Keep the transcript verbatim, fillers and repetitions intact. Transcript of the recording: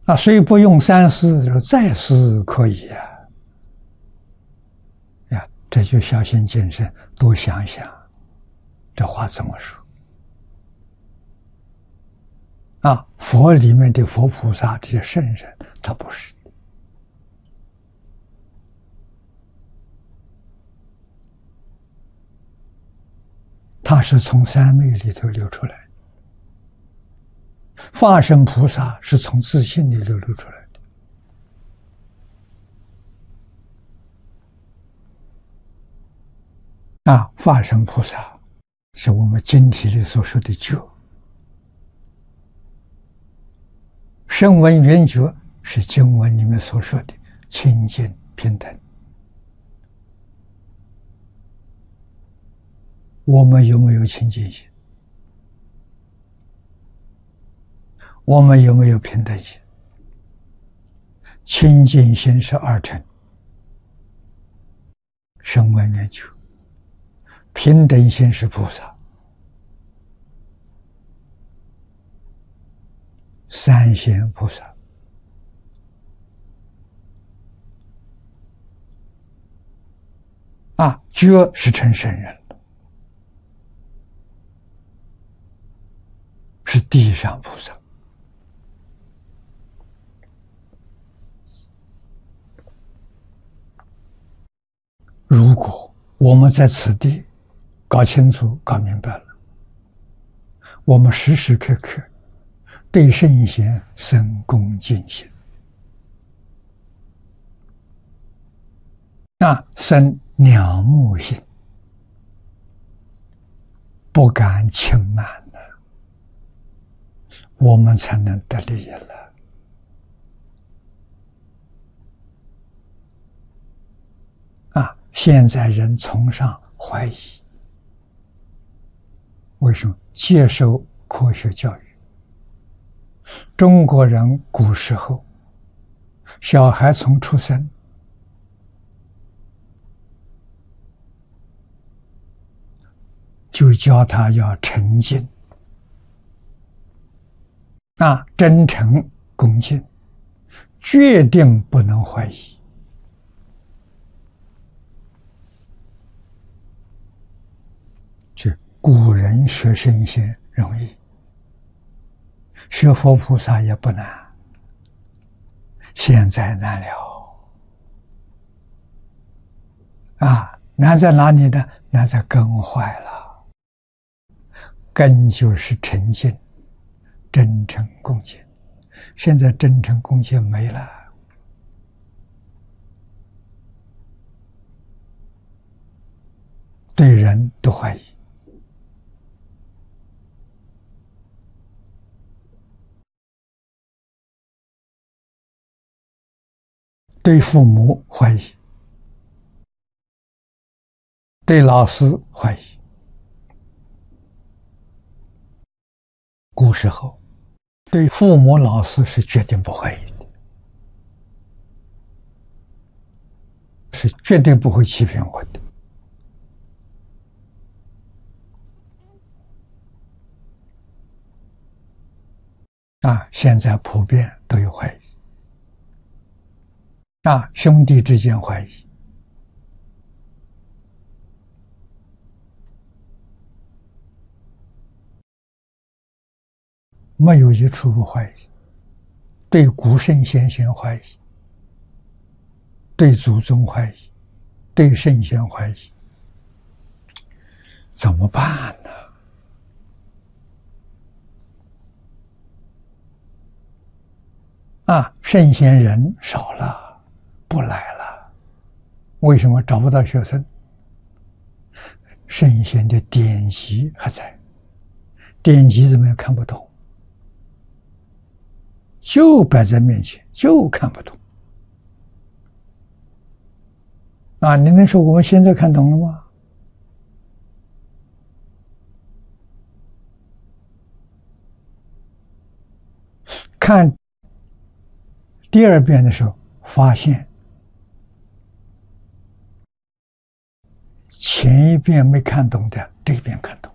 啊，虽不用三思，再思可以呀、啊。呀，这就小心谨慎，多想想，这话怎么说？啊，佛里面的佛菩萨这些圣人，他不是。他是从三昧里头流出来的，法身菩萨是从自信里流露出来的。啊，法身菩萨是我们经题里所说的觉，声闻缘觉是经文里面所说的清净平等。我们有没有清净心？我们有没有平等心？清净心是二乘，声闻缘觉；平等心是菩萨，三贤菩萨。啊，觉是成圣人，是地上菩萨。如果我们在此地搞清楚、搞明白了，我们时时刻刻对圣贤生恭敬心，那生仰慕心，不敢轻慢的，我们才能得利益了。啊，现在人崇尚怀疑，为什么？接受科学教育。中国人古时候，小孩从出生就教他要诚敬，啊，真诚恭敬，决定不能怀疑。这古人学圣贤容易，学佛菩萨也不难，现在难了。啊，难在哪里呢？难在根坏了。根就是诚敬、真诚恭敬，现在真诚恭敬没了。对人都怀疑，对父母怀疑，对老师怀疑。古时候，对父母、老师是决定不怀疑的，是绝对不会欺骗我的。啊，现在普遍都有怀疑。啊，兄弟之间怀疑，没有一处不怀疑。对古圣先贤怀疑，对祖宗怀疑，对圣贤怀疑，怎么办呢？啊，圣贤人少了，不来了。为什么找不到学生？圣贤的典籍还在，典籍怎么样看不懂？就摆在面前，就看不懂。啊，你能说我们现在看懂了吗？看第二遍的时候，发现前一遍没看懂的，这一遍看懂。